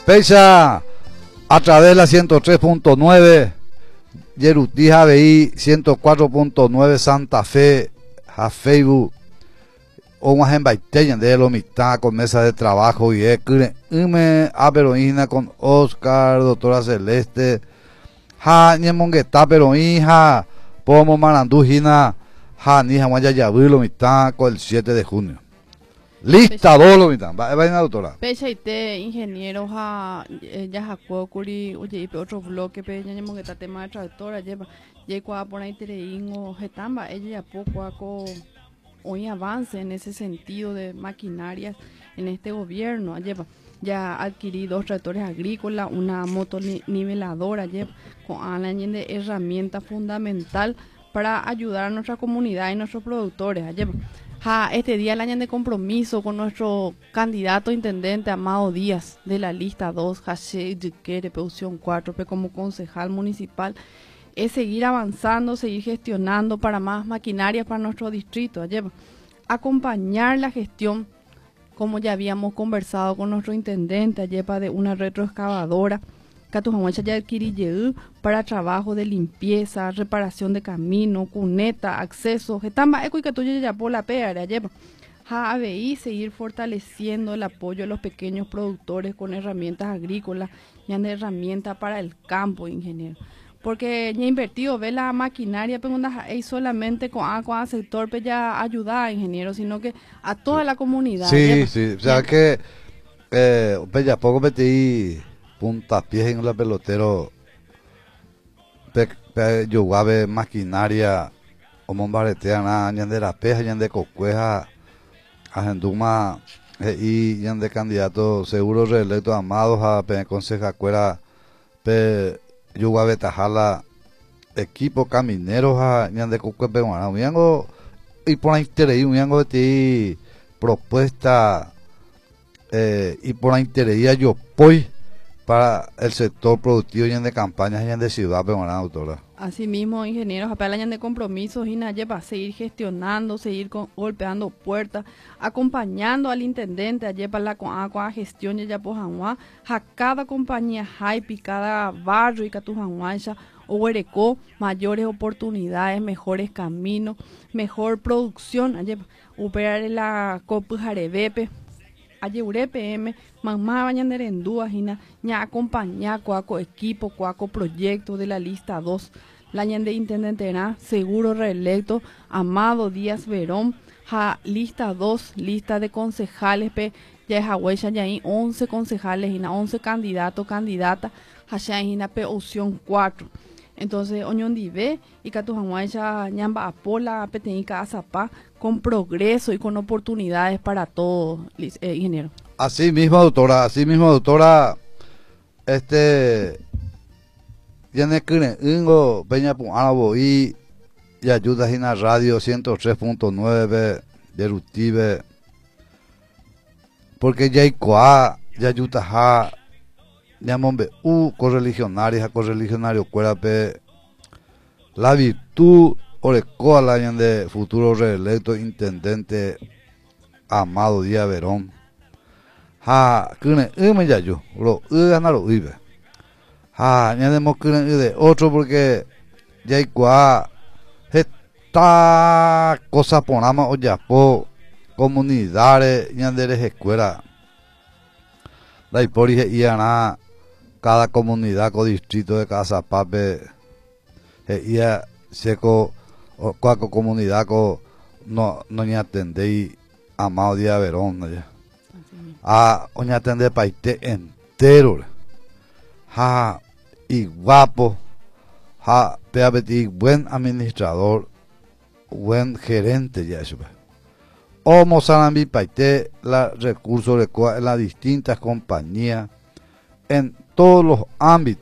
Pecha a través de la 103.9, Yeruti Javeí 104.9 Santa Fe, a Facebook, o más en Baiteyan de lo mitad con mesa de trabajo y me aperoína con Oscar, doctora Celeste, ja ñemongueta pero hija, pomo marandujina, ja ni jamaya yabulo mitad con el 7 de junio. Lista dolo mitad, va doctora. Pecha ite ingeniero ja ya jaco curi oye ipe otro bloque pe ñemongueta tema de tractora lleva llegó por ahí tereingo jetamba ella ya poco aco hoy avance en ese sentido de maquinarias en este gobierno. Ya adquirí 2 tractores agrícolas, una moto niveladora, con la de herramienta fundamental para ayudar a nuestra comunidad y nuestros productores. Este día el año de compromiso con nuestro candidato intendente Amado Díaz de la lista 2, Haché Yiquere, opción 4, como concejal municipal, es seguir avanzando, seguir gestionando para más maquinarias para nuestro distrito. Acompañar la gestión, como ya habíamos conversado con nuestro intendente, de una retroexcavadora, Catujamuecha ya adquirí para trabajo de limpieza, reparación de camino, cuneta, acceso, getamba, eco y catuya ya por la pera, ABI seguir fortaleciendo el apoyo a los pequeños productores con herramientas agrícolas y herramientas para el campo, ingeniero. Porque ya invertido, ve la maquinaria, pero no es solamente con el sector pues ya ayudar, ingeniero, sino que a toda la comunidad. Sí, sí, o sea que pues ya poco metí puntapiés en la pelotero, yo guave maquinaria, o mombaretea nada, ya de la peja, ya de cocueja, agenduma, y ya de candidato seguro reelecto amados a conseja cuera, yo voy a tajala equipo camineros a ñande cuque peruana uyango y por la interés uyango de propuesta y por la interés yo voy para el sector productivo y de campañas y de ciudad peruana, doctora. Así mismo, ingenieros, apelan de compromisos y nadie va a seguir gestionando, seguir golpeando puertas, acompañando al intendente allí para la gestión de Yapojanua, a cada compañía hype, cada barrio y Catujanhuancha, o Huereco, mayores oportunidades, mejores caminos, mejor producción, allí operar en la Copujarebepe, allí UREPM, mamá bañan de rendúa, ya acompañar cuaco equipo, cuaco proyecto de la lista 2, la de intendente seguro reelecto, Amado Díaz Verón, lista 2, lista de concejales, ya es huella ya hay 11 concejales, 11 candidatos, candidatas, ya opción 4. Entonces, Oñón Dive y Catujamuacha, Ñamba Apola, Petenica Azapá, con progreso y con oportunidades para todos, ingeniero. Así mismo, doctora, Yane Kine Ingo, Peña Punabo y ayuda en la radio 103.9 de Rutibe, porque ya hay ya ayuda Ñamombe correligionario cuerape la virtud orecoa la de futuro reelecto intendente Amado Díaz Verón kune me yayo lo ganaro vive ñandemos kune de otro porque ya hay esta cosa ponama o ya po comunidades ñanderes escuela la hipórise y ana cada comunidad, cada distrito de Casa Pape, ia seco, cuaco comunidad, no ni atendéis Amado Díaz Verón, oña atender paite entero, y guapo, peabeti, buen administrador, buen gerente, ya eso. O Mozambique paite, la recursos de las distintas compañías, en todos los ámbitos.